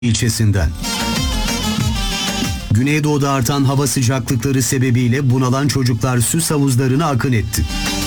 ilçesinden. Güneydoğu'da artan hava sıcaklıkları sebebiyle bunalan çocuklar süs havuzlarına akın etti.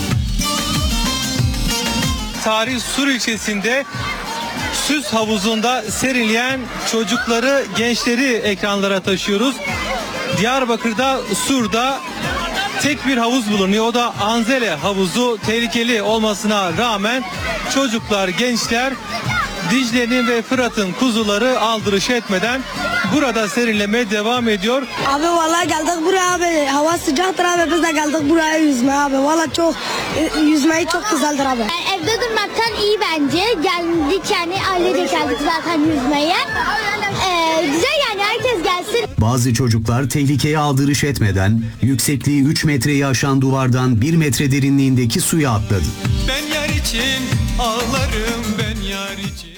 Tarihi Sur ilçesinde süs havuzunda serinleyen çocukları, gençleri ekranlara taşıyoruz. Diyarbakır'da Sur'da tek bir havuz bulunuyor. O da Anzele havuzu. Tehlikeli olmasına rağmen çocuklar, gençler Dicle'nin ve Fırat'ın kuzuları aldırış etmeden burada serinlemeye devam ediyor. Abi vallahi geldik buraya abi. Hava sıcaktır abi. Biz de geldik buraya yüzmeye abi. Vallahi çok yüzmeyi çok güzeldir abi. Evde durmaktan iyi bence. Geldik yani ailece geldik zaten yüzmeye. Güzel yani herkes gelsin. Bazı çocuklar tehlikeye aldırış etmeden yüksekliği 3 metreyi aşan duvardan 1 metre derinliğindeki suya atladı. Ben yar için ağlarım, ben yar için.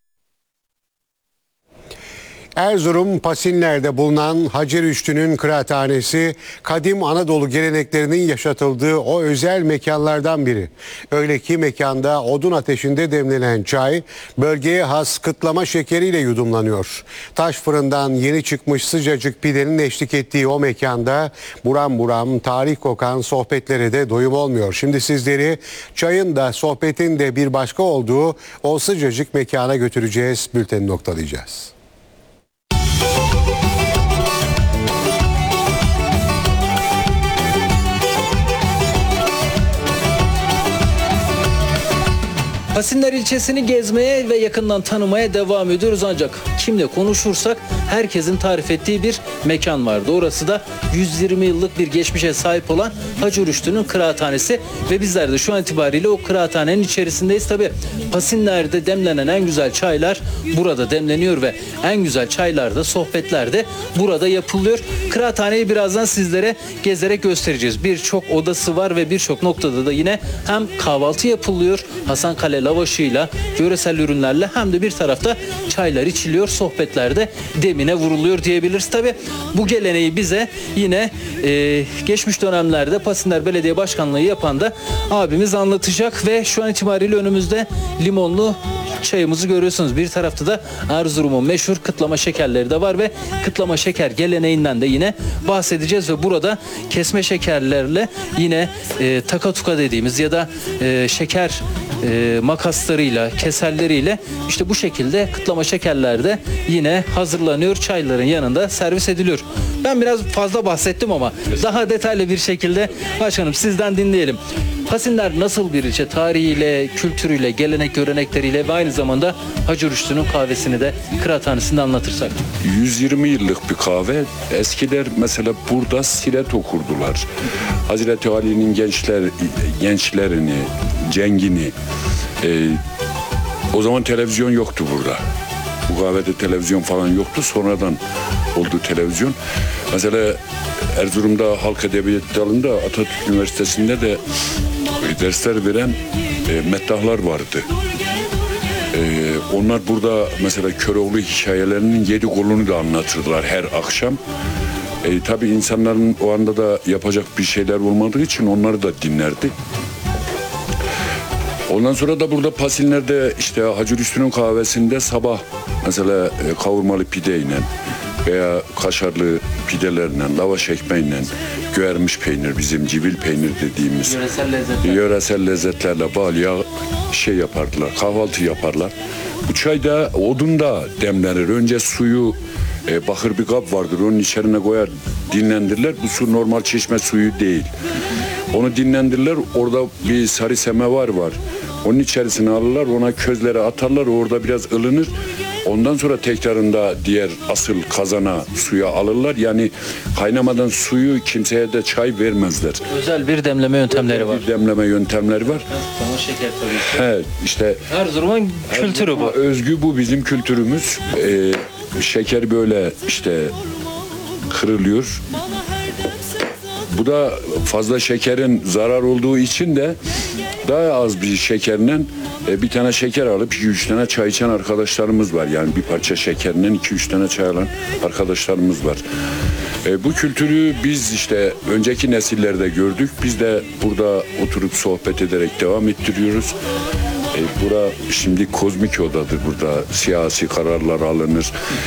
Erzurum Pasinler'de bulunan Hacı Rüştü'nün kıraathanesi kadim Anadolu geleneklerinin yaşatıldığı o özel mekanlardan biri. Öyle ki mekanda odun ateşinde demlenen çay bölgeye has kıtlama şekeriyle yudumlanıyor. Taş fırından yeni çıkmış sıcacık pidenin eşlik ettiği o mekanda buram buram tarih kokan sohbetlere de doyum olmuyor. Şimdi sizleri çayın da sohbetin de bir başka olduğu o sıcacık mekana götüreceğiz, bülteni noktalayacağız. Pasinler ilçesini gezmeye ve yakından tanımaya devam ediyoruz, ancak kimle konuşursak herkesin tarif ettiği bir mekan vardı. Orası da 120 yıllık bir geçmişe sahip olan Hacı Rüştü'nün kıraathanesi ve bizler de şu an itibariyle o kıraathanenin içerisindeyiz. Tabi Pasinler'de demlenen en güzel çaylar burada demleniyor ve en güzel çaylar da, sohbetler de burada yapılıyor. Kıraathaneyi birazdan sizlere gezerek göstereceğiz. Birçok odası var ve birçok noktada da yine hem kahvaltı yapılıyor Hasankale lavaşıyla, yöresel ürünlerle, hem de bir tarafta çaylar içiliyor, sohbetlerde demine vuruluyor diyebiliriz. Tabi bu geleneği bize yine geçmiş dönemlerde Pasinler Belediye Başkanlığı yapan da abimiz anlatacak ve şu an itibariyle önümüzde limonlu çayımızı görüyorsunuz. Bir tarafta da Erzurum'un meşhur kıtlama şekerleri de var ve kıtlama şeker geleneğinden de yine bahsedeceğiz ve burada kesme şekerlerle yine takatuka dediğimiz ya da şeker makaslarıyla, keserleriyle işte bu şekilde kıtlama şekerler de yine hazırlanıyor. Çayların yanında servis ediliyor. Ben biraz fazla bahsettim ama daha detaylı bir şekilde başkanım sizden dinleyelim. Pasinler nasıl bir ilçe? Tarihiyle, kültürüyle, gelenek görenekleriyle ve aynı zamanda Hacı Rüştü'nün kahvesini de kıraathanesinde anlatırsak. 120 yıllık bir kahve. Eskiler mesela burada siret okurdular. Hazreti Ali'nin gençlerini, cengini. O zaman televizyon yoktu burada. Bu kahvede televizyon falan yoktu. Sonradan oldu televizyon. Mesela Erzurum'da Halk Edebiyatı dalında Atatürk Üniversitesi'nde de dersler veren meddahlar vardı. Onlar burada mesela Köroğlu hikayelerinin 7 kolunu da anlatırdılar her akşam. Tabii insanların o anda da yapacak bir şeyler olmadığı için onları da dinlerdi. Ondan sonra da burada Pasinler'de işte Hacı Rüştü'nün kahvesinde sabah mesela kavurmalı pideyle veya kaşarlı pidelerle, lavaş ekmeğiyle, göğermiş peynir, bizim civil peynir dediğimiz yöresel lezzetlerle bal yağ yapardılar, kahvaltı yaparlar. Bu çay da odunda demlenir. Önce suyu bakır bir kap vardır, onun içine koyar, dinlendirirler. Bu su normal çeşme suyu değil. Onu dinlendirirler, orada bir sarı semevar var. Onun içerisine alırlar, ona közleri atarlar, orada biraz ılınır. Ondan sonra tekrarında diğer asıl kazana suya alırlar. Yani kaynamadan suyu kimseye de çay vermezler. Özel bir demleme yöntemleri var. Bir demleme yöntemleri var. Kıtlama şeker tabii ki. Evet, işte Erzurum'un kültürü bu. Özgü bu bizim kültürümüz. Şeker böyle işte kırılıyor. Bu da fazla şekerin zarar olduğu için de daha az bir şekerle bir tane şeker alıp 2-3 tane çay içen arkadaşlarımız var. Yani bir parça şekerle 2-3 tane çay alan arkadaşlarımız var. Bu kültürü biz işte önceki nesillerde gördük. Biz de burada oturup sohbet ederek devam ettiriyoruz. Bura şimdi kozmik odadır, burada siyasi kararlar alınır.